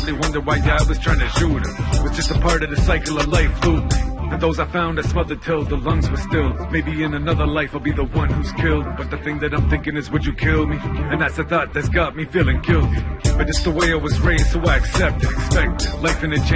probably wonder why I was trying to shoot her. It was just a part of the cycle of life, loop. And those I found I smothered till the lungs were still. Maybe in another life I'll be the one who's killed. But the thing that I'm thinking is, would you kill me? And that's the thought that's got me feeling guilty. But it's the way I was raised, so I accept it, expect it. Life in a chain.